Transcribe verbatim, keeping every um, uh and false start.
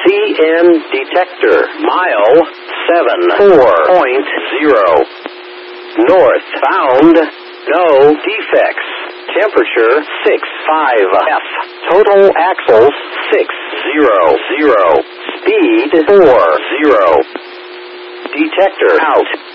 N detector. Mile seven four point zero. Northbound. No defects. Temperature six five F. Total axles six zero zero. Speed four zero. Detector out.